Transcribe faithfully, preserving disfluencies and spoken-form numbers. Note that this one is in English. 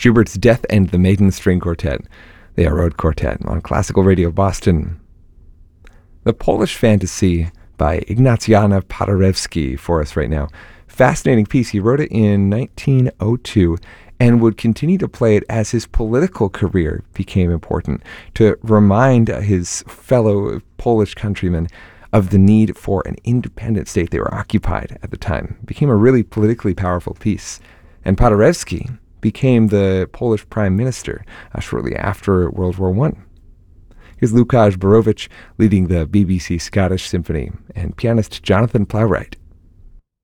Schubert's Death and the Maiden String Quartet. The Road Quartet on Classical Radio Boston. The Polish Fantasy by Ignaciana Paderewski for us right now. Fascinating piece. He wrote it in nineteen oh two and would continue to play it as his political career became important, to remind his fellow Polish countrymen of the need for an independent state. They were occupied at the time. It became a really politically powerful piece. And Paderewski became the Polish prime minister uh, shortly after World War One. Here's Lukasz Borowicz leading the B B C Scottish Symphony and pianist Jonathan Plowright.